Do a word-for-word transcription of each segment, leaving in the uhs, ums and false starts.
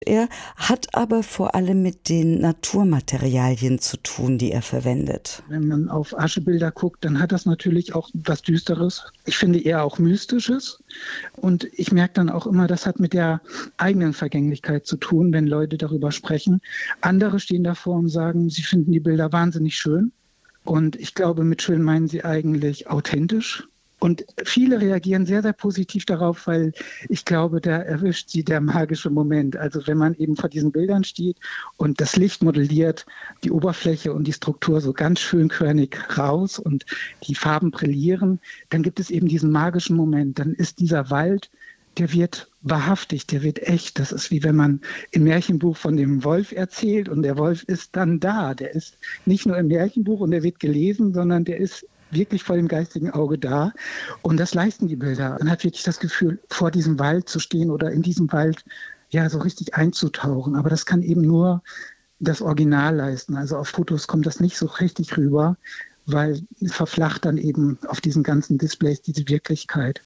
Er hat aber vor allem mit den Naturmaterialien zu tun, die er verwendet. Wenn man auf Aschebilder guckt, dann hat das natürlich auch was Düsteres. Ich finde eher auch Mystisches. Und ich merke dann auch immer, das hat mit der eigenen Vergänglichkeit zu tun, wenn Leute darüber sprechen. Andere stehen davor und sagen, sie finden die Bilder wahnsinnig schön. Und ich glaube, mit schön meinen sie eigentlich authentisch. Und viele reagieren sehr, sehr positiv darauf, weil ich glaube, da erwischt sie der magische Moment. Also wenn man eben vor diesen Bildern steht und das Licht modelliert, die Oberfläche und die Struktur so ganz schön körnig raus und die Farben brillieren, dann gibt es eben diesen magischen Moment. Dann ist dieser Wald, der wird wahrhaftig, der wird echt. Das ist wie wenn man im Märchenbuch von dem Wolf erzählt und der Wolf ist dann da. Der ist nicht nur im Märchenbuch und der wird gelesen, sondern der ist wirklich vor dem geistigen Auge da. Und das leisten die Bilder. Man hat wirklich das Gefühl, vor diesem Wald zu stehen oder in diesem Wald ja so richtig einzutauchen. Aber das kann eben nur das Original leisten. Also auf Fotos kommt das nicht so richtig rüber, weil es verflacht dann eben auf diesen ganzen Displays diese Wirklichkeit.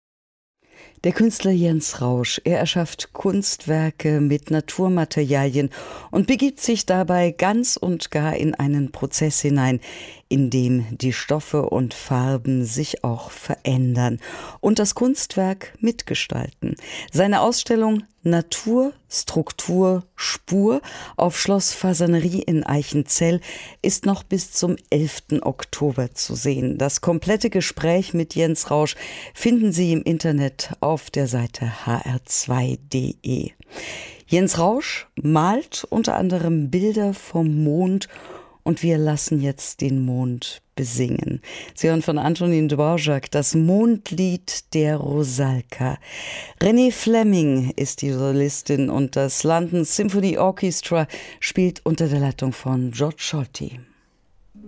Der Künstler Jens Rausch, er erschafft Kunstwerke mit Naturmaterialien und begibt sich dabei ganz und gar in einen Prozess hinein, in dem die Stoffe und Farben sich auch verändern und das Kunstwerk mitgestalten. Seine Ausstellung Natur, Struktur, Spur auf Schloss Fasanerie in Eichenzell ist noch bis zum elften Oktober zu sehen. Das komplette Gespräch mit Jens Rausch finden Sie im Internet auf der Seite h r zwei punkt d e. Jens Rausch malt unter anderem Bilder vom Mond und wir lassen jetzt den Mond besingen. Sie hören von Antonin Dvorak das Mondlied der Rusalka. Renée Fleming ist die Solistin und das London Symphony Orchestra spielt unter der Leitung von George Solti.